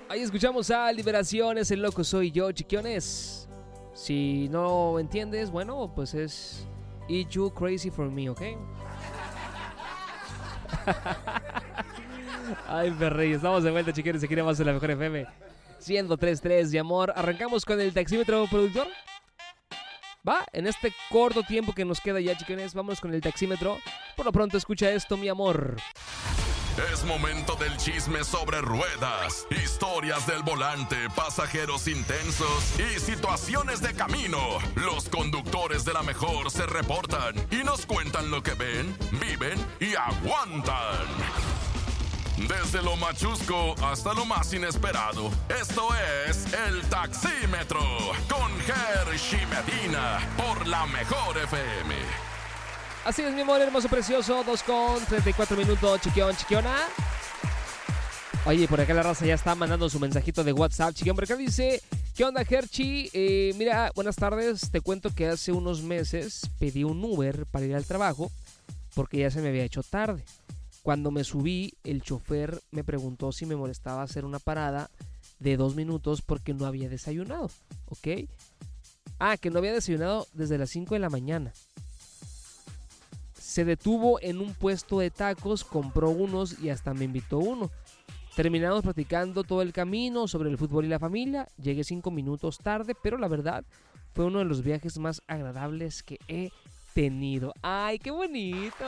Ahí escuchamos a Liberaciones, el loco soy yo, chiquiones. Si no entiendes, bueno, pues es Eat You Crazy For Me, ¿ok? Ay, perrey, estamos de vuelta, chiquiones, aquí nada más en la mejor FM 103.3 de amor. Arrancamos con el taxímetro, productor. Va, en este corto tiempo que nos queda ya, chiquiones, vámonos con el taxímetro. Por lo pronto, escucha esto, mi amor. Es momento del chisme sobre ruedas, historias del volante, pasajeros intensos y situaciones de camino. Los conductores de la mejor se reportan y nos cuentan lo que ven, viven y aguantan. Desde lo machusco hasta lo más inesperado, esto es el taxímetro con Hershey Medina por la mejor FM. Así es, mi amor, hermoso, precioso, 2:34 minutos, chiquión, chiquiona. Oye, por acá la raza ya está mandando su mensajito de WhatsApp, chiquión. Por acá dice, ¿qué onda, Hershey? Mira, buenas tardes, te cuento que hace unos meses pedí un Uber para ir al trabajo porque ya se me había hecho tarde. Cuando me subí, el chofer me preguntó si me molestaba hacer una parada de 2 minutos porque no había desayunado, ¿ok? Que no había desayunado desde las 5 de la mañana. Se detuvo en un puesto de tacos, compró unos y hasta me invitó uno. Terminamos platicando todo el camino sobre el fútbol y la familia. Llegué 5 minutos tarde, pero la verdad fue uno de los viajes más agradables que he tenido. ¡Ay, qué bonito!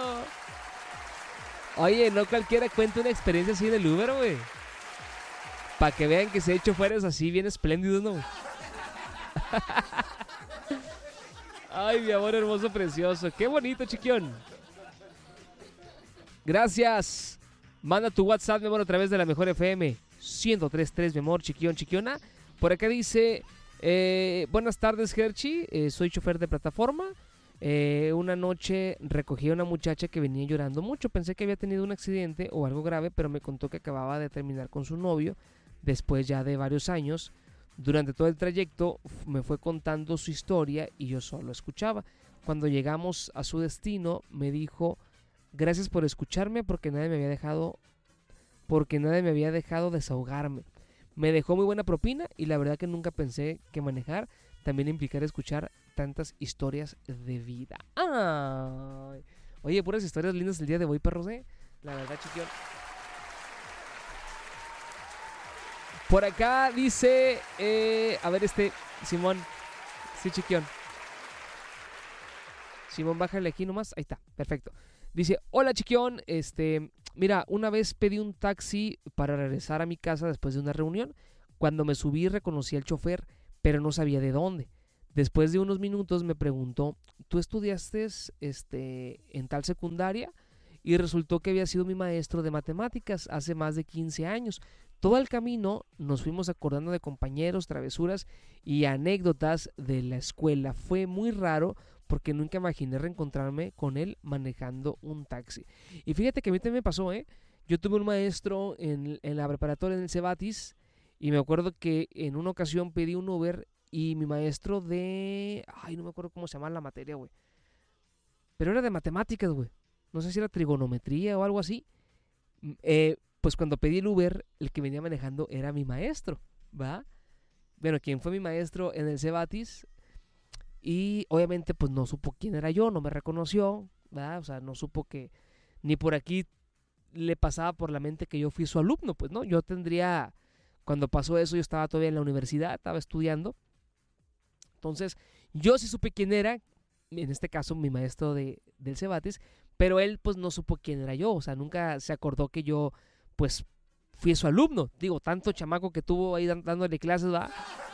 Oye, no cualquiera cuenta una experiencia así en el Uber, güey. Para que vean que se ha hecho choferes así bien espléndidos, ¿no? Ay, mi amor hermoso, precioso. Qué bonito, chiquión. Gracias. Manda tu WhatsApp, mi amor, a través de la mejor FM 103.3, mi amor, chiquión, chiquiona. Por acá dice, buenas tardes, Hershey. Soy chofer de plataforma. Una noche recogí a una muchacha que venía llorando mucho. Pensé que había tenido un accidente o algo grave, pero me contó que acababa de terminar con su novio después ya de varios años. Durante todo el trayecto me fue contando su historia y yo solo escuchaba. Cuando llegamos a su destino me dijo, gracias por escucharme porque nadie me había dejado desahogarme. Me dejó muy buena propina y la verdad que nunca pensé que manejar también implicara escuchar tantas historias de vida. ¡Ay! Oye, puras historias lindas el día de hoy, perros, La verdad, chiquión. Por acá dice, a ver Simón. Sí, chiquión. Simón, bájale aquí nomás. Ahí está, perfecto. Dice, hola, chiquión. Mira, una vez pedí un taxi para regresar a mi casa después de una reunión. Cuando me subí reconocí al chofer, pero no sabía de dónde. Después de unos minutos me preguntó, ¿tú estudiaste en tal secundaria? Y resultó que había sido mi maestro de matemáticas hace más de 15 años. Todo el camino nos fuimos acordando de compañeros, travesuras y anécdotas de la escuela. Fue muy raro porque nunca imaginé reencontrarme con él manejando un taxi. Y fíjate que a mí también me pasó, Yo tuve un maestro en la preparatoria en el Cebatis y me acuerdo que en una ocasión pedí un Uber y mi maestro de... Ay, no me acuerdo cómo se llama la materia, güey. Pero era de matemáticas, güey. No sé si era trigonometría o algo así. Pues cuando pedí el Uber, el que venía manejando era mi maestro, ¿va? Bueno, quien fue mi maestro en el Cebatis. Y obviamente pues no supo quién era yo, no me reconoció, ¿va? O sea, no supo que ni por aquí le pasaba por la mente que yo fui su alumno, pues no. Yo tendría, cuando pasó eso, yo estaba todavía en la universidad, estaba estudiando. Entonces, yo sí supe quién era, en este caso mi maestro del Cebatis, pero él pues no supo quién era yo, o sea, nunca se acordó que yo pues fui su alumno. Digo, tanto chamaco que tuvo ahí dándole clases, ¿va?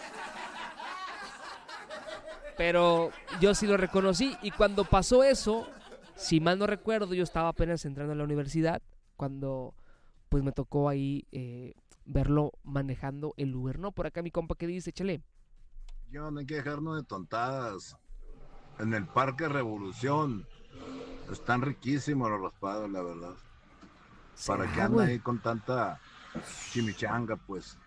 Pero yo sí lo reconocí y cuando pasó eso, si mal no recuerdo, yo estaba apenas entrando a la universidad cuando pues me tocó ahí verlo manejando el Uber, ¿no? Por acá mi compa que dice, échale. Yo no hay que dejarnos de tontadas. En el Parque Revolución están riquísimos los raspados, la verdad. ¿Para qué anda ahí con tanta chimichanga, pues?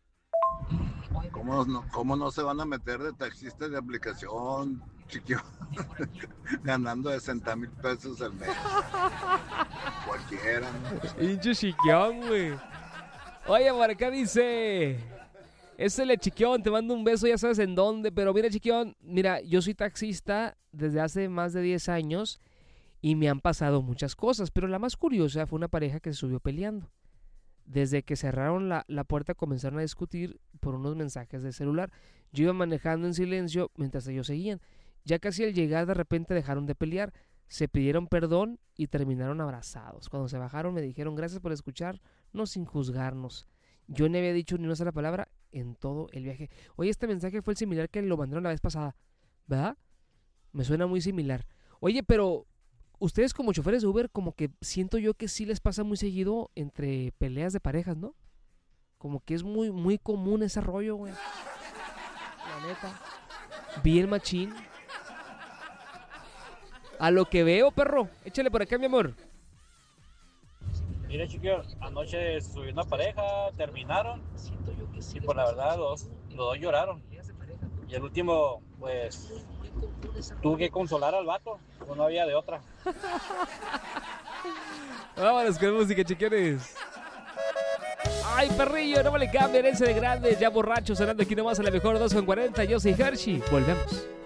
¿Cómo no se van a meter de taxistas de aplicación, chiquillo? Ganando 60,000 pesos al mes. Cualquiera, ¿no? Hincho chiquión, güey. Oye, por acá dice... Ese Chiquión, te mando un beso, ya sabes en dónde. Pero mira, Chiquión, mira, yo soy taxista desde hace más de 10 años y me han pasado muchas cosas. Pero la más curiosa fue una pareja que se subió peleando. Desde que cerraron la puerta comenzaron a discutir por unos mensajes de celular. Yo iba manejando en silencio mientras ellos seguían. Ya casi al llegar de repente dejaron de pelear. Se pidieron perdón y terminaron abrazados. Cuando se bajaron me dijeron gracias por escucharnos sin juzgarnos. Yo no había dicho ni una sola palabra en todo el viaje. Oye, este mensaje fue el similar que lo mandaron la vez pasada, ¿verdad? Me suena muy similar. Oye, pero ustedes como choferes de Uber, como que siento yo que sí les pasa muy seguido entre peleas de parejas, ¿no? Como que es muy, muy común ese rollo, güey. La neta. Bien machín. A lo que veo, perro. Échale por acá, mi amor. Mira, chiquillo, anoche subió una pareja, terminaron y por la verdad los dos lloraron. Y el último, pues, tuve que consolar al vato, pues no había de otra. Vámonos con música, chiquiones. Ay, perrillo, no me le cambien ese de grande, ya borracho, sonando aquí nomás a la mejor 2:40. Yo soy Hershey. Volvemos.